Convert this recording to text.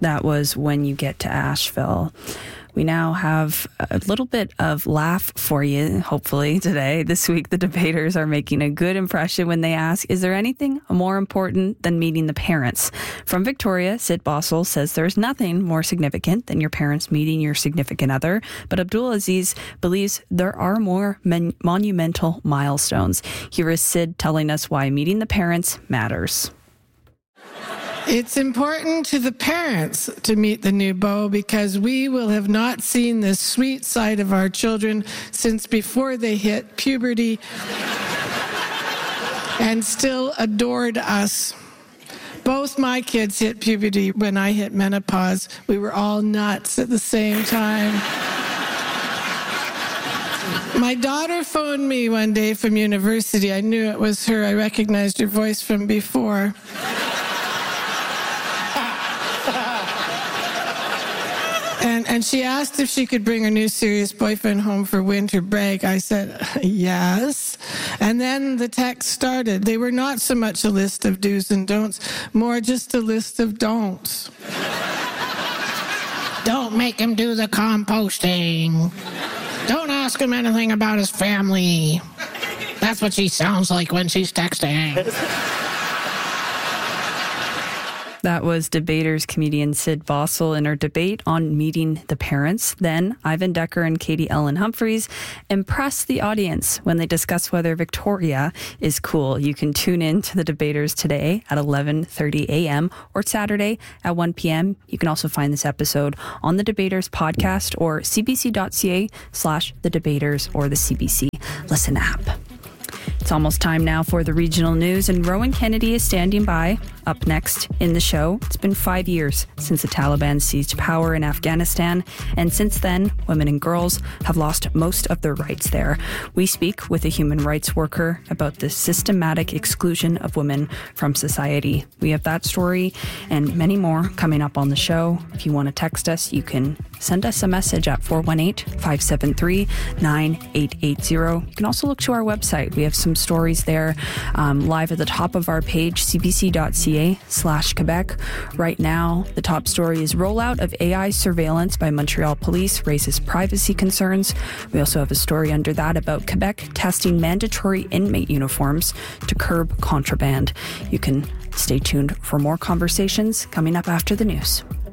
That was When You Get to Asheville. We now have a little bit of laugh for you, hopefully, today. This week, the debaters are making a good impression when they ask, is there anything more important than meeting the parents? From Victoria, Sid Bossel says there's nothing more significant than your parents meeting your significant other. But Abdul Aziz believes there are more monumental milestones. Here is Sid telling us why meeting the parents matters. It's important to the parents to meet the new beau because we will have not seen the sweet side of our children since before they hit puberty and still adored us. Both my kids hit puberty when I hit menopause. We were all nuts at the same time. My daughter phoned me one day from university. I knew it was her. I recognized her voice from before. And she asked if she could bring her new serious boyfriend home for winter break. I said, yes. And then the text started. They were not so much a list of do's and don'ts, more just a list of don'ts. Don't make him do the composting. Don't ask him anything about his family. That's what she sounds like when she's texting. That was debaters comedian Sid Bossel in her debate on meeting the parents. Then Ivan Decker and Katie Ellen Humphreys impress the audience when they discuss whether Victoria is cool. You can tune in to the debaters today at 11:30 a.m. or Saturday at 1 p.m. You can also find this episode on the Debaters podcast or cbc.ca/the debaters or the CBC Listen app. It's almost time now for the regional news, and Rowan Kennedy is standing by. Up next in the show, it's been 5 years since the Taliban seized power in Afghanistan, and since then, women and girls have lost most of their rights there. We speak with a human rights worker about the systematic exclusion of women from society. We have that story and many more coming up on the show. If you want to text us, you can send us a message at 418-573-9880. You can also look to our website. We have some stories there live at the top of our page, cbc.ca/Quebec. Right now, the top story is rollout of AI surveillance by Montreal police raises privacy concerns. We also have a story under that about Quebec testing mandatory inmate uniforms to curb contraband. You can stay tuned for more conversations coming up after the news.